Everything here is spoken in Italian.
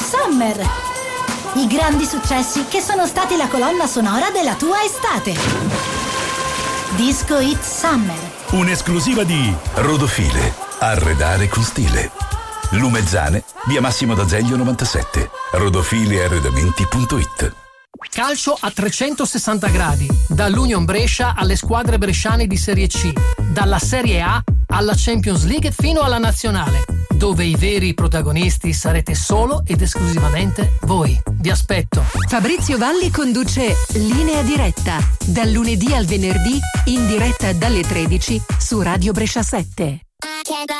Summer. I grandi successi che sono stati la colonna sonora della tua estate. Disco Hit Summer. Un'esclusiva di Rodofile. Arredare con stile. Lumezzane, via Massimo d'Azeglio 97. rodofilearredamenti.it. Calcio a 360 gradi, dall'Union Brescia alle squadre bresciane di Serie C, dalla Serie A alla Champions League fino alla Nazionale, dove i veri protagonisti sarete solo ed esclusivamente voi. Vi aspetto. Fabrizio Valli conduce Linea Diretta, dal lunedì al venerdì, in diretta dalle 13 su Radio Brescia 7.